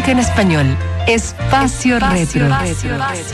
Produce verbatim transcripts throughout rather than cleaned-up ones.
música en español. Espacio, Espacio Retro. Retro.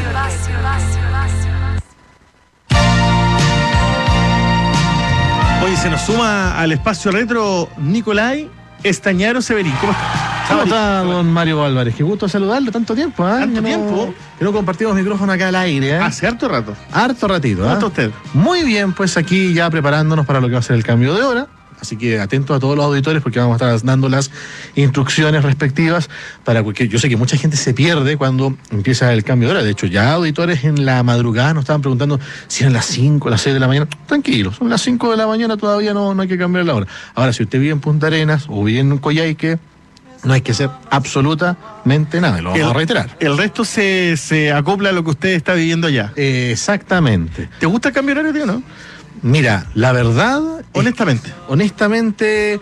Hoy se nos suma al Espacio Retro Nicolai Estañaro Severín. ¿Cómo está? ¿Cómo está, don Mario Álvarez? Qué gusto saludarlo, tanto tiempo, ¿eh? ¿Tanto que tiempo? No, que no compartimos micrófono acá al aire, ¿eh? Hace harto rato. Harto ratito, ¿eh? ¿Cómo está usted? Muy bien, pues aquí ya preparándonos para lo que va a ser el cambio de hora. Así que atentos a todos los auditores porque vamos a estar dando las instrucciones respectivas para que yo sé que mucha gente se pierde cuando empieza el cambio de hora. De hecho, ya auditores en la madrugada nos estaban preguntando si eran las cinco, las seis de la mañana. Tranquilos, son las cinco de la mañana, todavía no, no hay que cambiar la hora. Ahora, si usted vive en Punta Arenas o vive en Coyhaique, no hay que hacer absolutamente nada, lo vamos el, a reiterar. El resto se, se acopla a lo que usted está viviendo allá. Eh, exactamente. ¿Te gusta el cambio de horario, tío, no? Mira, la verdad... Honestamente. Es, honestamente,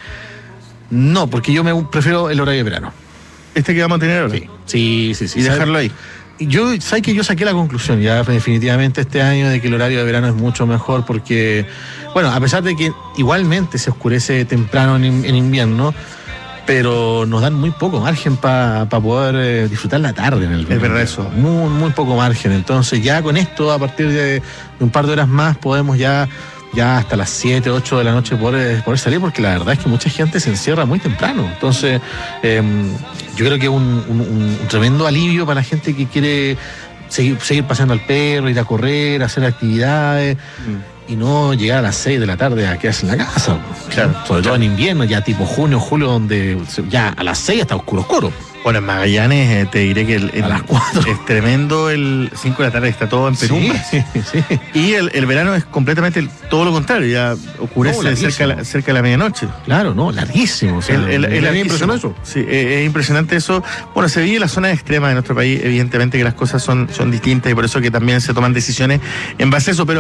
no, porque yo me prefiero el horario de verano. ¿Este que vamos a tener ahora? Sí, sí, sí. sí y dejarlo ahí. Yo, ¿sabes que yo saqué la conclusión ya definitivamente este año de que el horario de verano es mucho mejor porque, bueno, a pesar de que igualmente se oscurece temprano en, en invierno, pero nos dan muy poco margen para pa poder eh, disfrutar la tarde en el verano. Es verdad eso. Muy, muy poco margen. Entonces ya con esto, a partir de, de un par de horas más, podemos ya, ya hasta las siete, ocho de la noche poder, poder salir, porque la verdad es que mucha gente se encierra muy temprano. Entonces, eh, yo creo que es un, un, un tremendo alivio para la gente que quiere seguir, seguir paseando al perro, ir a correr, hacer actividades. Mm. Y no llegar a las seis de la tarde a quedarse en la casa. Claro. Sobre todo en invierno, ya tipo junio, julio, donde ya a las seis está oscuro, oscuro. Bueno, en Magallanes eh, te diré que el, el, a las cuatro es tremendo, el cinco de la tarde está todo en penumbra. Sí, sí. Y el, el verano es completamente el, todo lo contrario, ya oscurece no, cerca, la, cerca de la medianoche. Claro, no, larguísimo. O sea, el, el, el, el, impresionó eso. Sí, es, es impresionante eso. Bueno, se vive en las zonas extremas de nuestro país, evidentemente que las cosas son, son distintas y por eso que también se toman decisiones en base a eso, pero